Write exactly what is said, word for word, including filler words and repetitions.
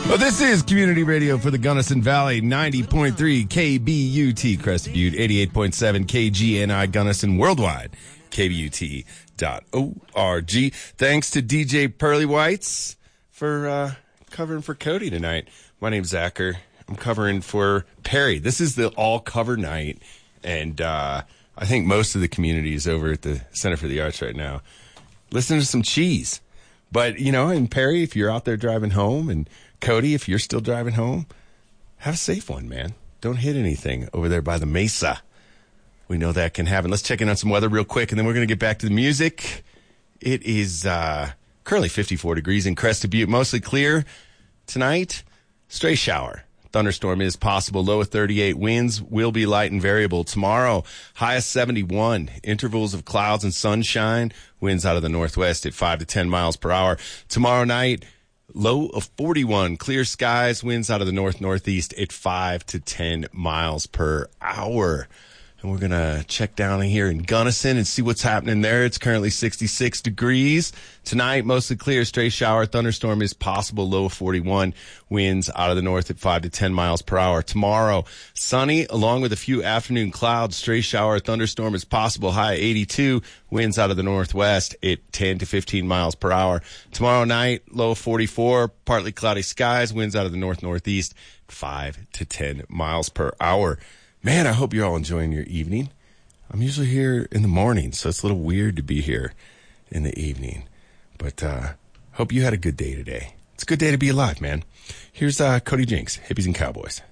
Well, this is Community Radio for the Gunnison Valley, ninety point three K B U T Crested Butte, eighty-eight point seven K G N I Gunnison worldwide, K B U T dot org. Thanks to D J Pearly Whites for uh, covering for Cody tonight. My name's Zacher. I'm covering for Perry. This is the all-cover night, and uh, I think most of the community is over at the Center for the Arts right now listening to some cheese. But, you know, and Perry, if you're out there driving home, and Cody, if you're still driving home, have a safe one, man. Don't hit anything over there by the Mesa. We know that can happen. Let's check in on some weather real quick, and then we're going to get back to the music. It is uh, currently fifty-four degrees in Crested Butte, mostly clear. Tonight, stray shower. Thunderstorm is possible. Low of thirty-eight. Winds will be light and variable. Tomorrow, high of seventy-one. Intervals of clouds and sunshine. Winds out of the northwest at five to ten miles per hour. Tomorrow night, low of forty-one. Clear skies. Winds out of the north-northeast at five to ten miles per hour. And we're going to check down here in Gunnison and see what's happening there. It's currently sixty-six degrees. Tonight, mostly clear, stray shower. Thunderstorm is possible, low of forty-one. Winds out of the north at five to ten miles per hour. Tomorrow, sunny, along with a few afternoon clouds. Stray shower, thunderstorm is possible, high of eighty-two. Winds out of the northwest at ten to fifteen miles per hour. Tomorrow night, low of forty-four. Partly cloudy skies. Winds out of the north-northeast, five to ten miles per hour. Man, I hope you're all enjoying your evening. I'm usually here in the morning, so it's a little weird to be here in the evening. But uh hope you had a good day today. It's a good day to be alive, man. Here's uh Cody Jinks, Hippies and Cowboys.